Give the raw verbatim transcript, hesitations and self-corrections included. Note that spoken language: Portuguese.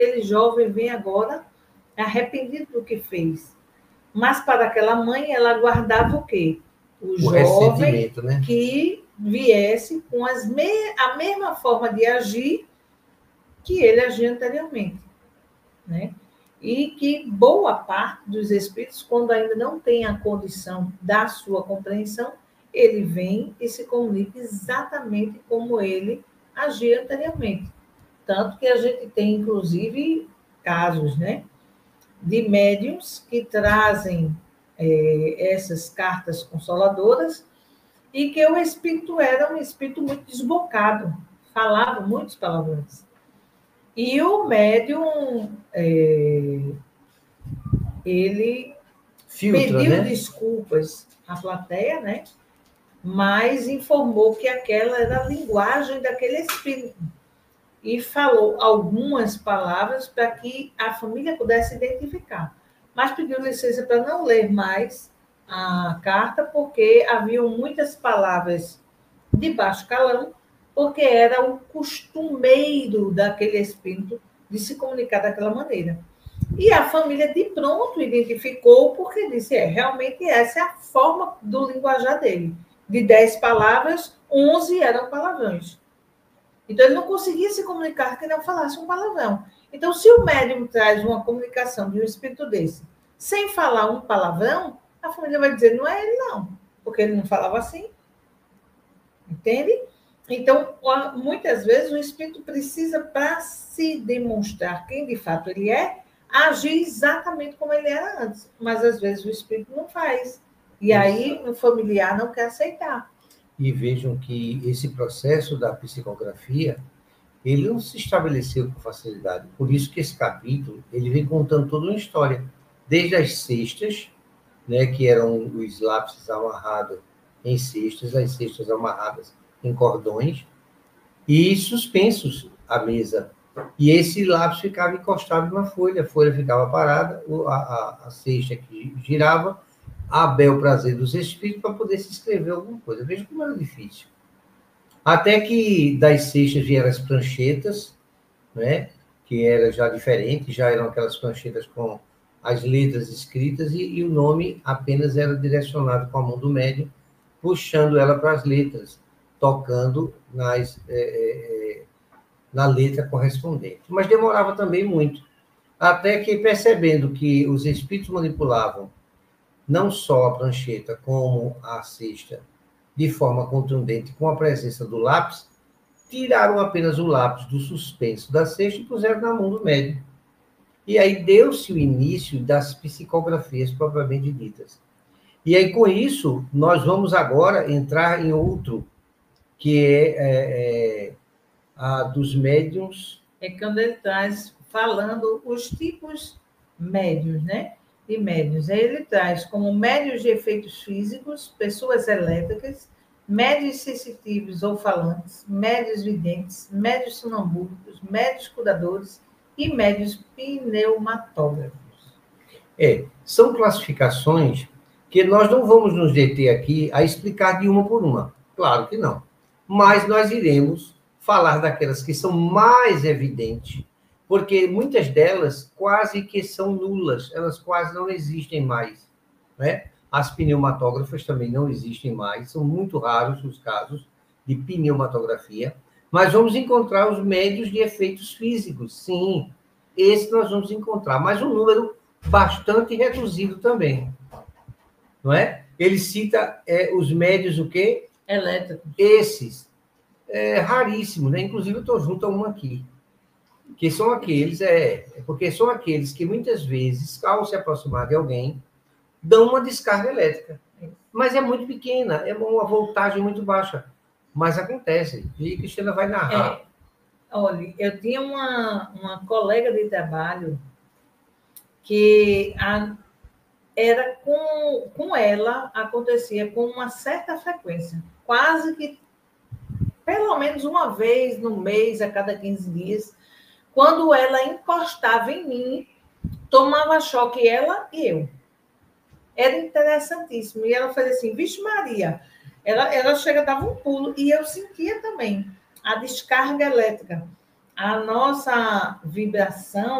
aquele jovem vem agora arrependido do que fez. Mas para aquela mãe, ela guardava o quê? O, o jovem, né? Que viesse com as me... a mesma forma de agir que ele agia anteriormente, né? E que boa parte dos espíritos, quando ainda não tem a condição da sua compreensão, ele vem e se comunica exatamente como ele agia anteriormente. Tanto que a gente tem, inclusive, casos, né, de médiuns que trazem é, essas cartas consoladoras e que o espírito era um espírito muito desbocado, falava muitos palavrões. E o médium, é, ele Filtra, pediu né? desculpas à plateia, né? Mas informou que aquela era a linguagem daquele espírito. E falou algumas palavras para que a família pudesse identificar. Mas pediu licença para não ler mais a carta, porque haviam muitas palavras de baixo calão, porque era o costumeiro daquele espírito de se comunicar daquela maneira. E a família de pronto identificou, porque disse, é, realmente essa é a forma do linguajar dele. De dez palavras, onze eram palavrões. Então, ele não conseguia se comunicar que não falasse um palavrão. Então, se o médium traz uma comunicação de um espírito desse, sem falar um palavrão, a família vai dizer, não é ele não, porque ele não falava assim. Entende? Então, muitas vezes, o espírito precisa, para se demonstrar quem de fato ele é, agir exatamente como ele era antes. Mas, às vezes, o espírito não faz. E aí, o familiar não quer aceitar. E vejam que esse processo da psicografia, ele não se estabeleceu com facilidade. Por isso que esse capítulo, ele vem contando toda uma história. Desde as cestas, né, que eram os lápis amarrados em cestas, as cestas amarradas em cordões, e suspensos à mesa. E esse lápis ficava encostado na folha, a folha ficava parada, a, a, a cesta que girava, a bel prazer dos espíritos para poder se escrever alguma coisa. Veja como era difícil. Até que das cestas vieram as pranchetas, né, que era já diferente, já eram aquelas pranchetas com as letras escritas e, e o nome apenas era direcionado com a mão do médium, puxando ela para as letras, tocando nas, é, é, na letra correspondente. Mas demorava também muito. Até que, percebendo que os espíritos manipulavam não só a prancheta, como a cesta, de forma contundente, com a presença do lápis, tiraram apenas o lápis do suspenso da cesta e puseram na mão do médium. E aí deu-se o início das psicografias propriamente ditas. E aí, com isso, nós vamos agora entrar em outro, que é, é, é a dos médiums. É quando ele traz, falando os tipos médios, né? De médios. Aí ele traz como médios de efeitos físicos, pessoas elétricas, médios sensitivos ou falantes, médios videntes, médios sonambúlicos, médios curadores e médios pneumatógrafos. É, são classificações que nós não vamos nos deter aqui a explicar de uma por uma. Claro que não. Mas nós iremos falar daquelas que são mais evidentes, porque muitas delas quase que são nulas, elas quase não existem mais, né? As pneumatógrafas também não existem mais, são muito raros os casos de pneumatografia, mas vamos encontrar os médios de efeitos físicos, sim, esse nós vamos encontrar, mas um número bastante reduzido também, não é? Ele cita é, os médios o quê? Elétricos. Esses, é raríssimo, né? Inclusive eu estou junto a um aqui, que são aqueles, é, porque são aqueles que muitas vezes, ao se aproximar de alguém, dão uma descarga elétrica. Mas é muito pequena, é uma voltagem muito baixa. Mas acontece, e a Cristina vai narrar. É, olha, eu tinha uma, uma colega de trabalho que a, era com, com ela, acontecia com uma certa frequência, quase que pelo menos uma vez no mês, a cada quinze dias, quando ela encostava em mim, tomava choque ela e eu. Era interessantíssimo. E ela fazia assim, vixe Maria, ela, ela chega, dava um pulo, e eu sentia também a descarga elétrica. a nossa vibração